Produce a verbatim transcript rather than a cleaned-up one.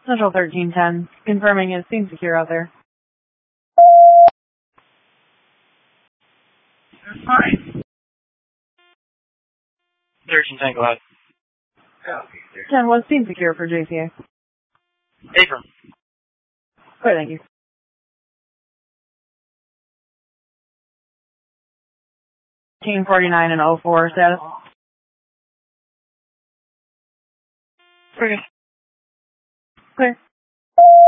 Central thirteen ten, confirming it's scene secure out there. Fine. thirteen ten, go ahead. ten was scene secure for J C A. Affirm. Great, thank you. fifteen forty-nine and oh four status. Okay. Clear.